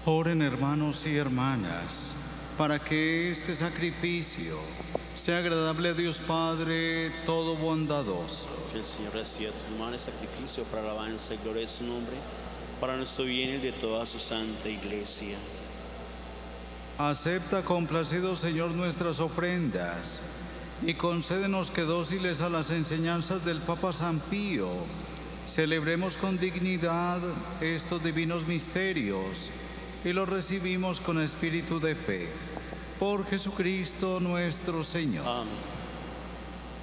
Oren, hermanos y hermanas, para que este sacrificio sea agradable a Dios Padre todo bondadoso. Que el Señor reciba tu hermano el sacrificio para la alabanza y gloria de su nombre, para nuestro bien y el de toda su santa iglesia. Acepta, complacido Señor, nuestras ofrendas y concédenos que, dóciles a las enseñanzas del Papa San Pío, celebremos con dignidad estos divinos misterios y los recibimos con espíritu de fe. Por Jesucristo nuestro Señor. Amén.